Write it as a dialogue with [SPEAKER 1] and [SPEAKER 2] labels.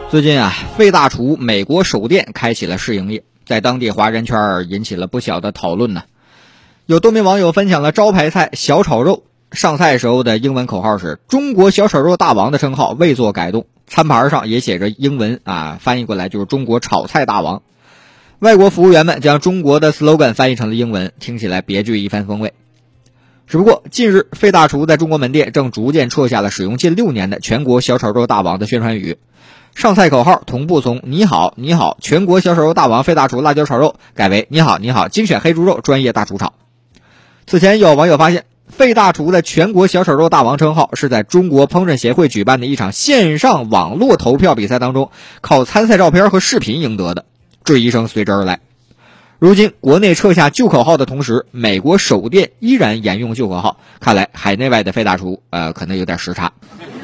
[SPEAKER 1] 最近啊，费大厨美国首店开启了试营业，在当地华人圈引起了不小的讨论呢。有多名网友分享了招牌菜小炒肉，上菜时候的英文口号是中国小炒肉大王的称号未做改动，餐盘上也写着英文翻译过来就是中国炒菜大王。外国服务员们将中国的 slogan 翻译成了英文，听起来别具一番风味。只不过近日费大厨在中国门店正逐渐撤下了使用近6年的全国小炒肉大王的宣传语，上菜口号同步从你好你好全国小炒肉大王费大厨辣椒炒肉改为你好你好精选黑猪肉专业大厨炒。此前有网友发现，费大厨的全国小炒肉大王称号是在中国烹饪协会举办的一场线上网络投票比赛当中靠参赛照片和视频赢得的，质疑声随之而来。如今国内撤下旧口号的同时，美国首店依然沿用旧口号，看来海内外的费大厨可能有点时差。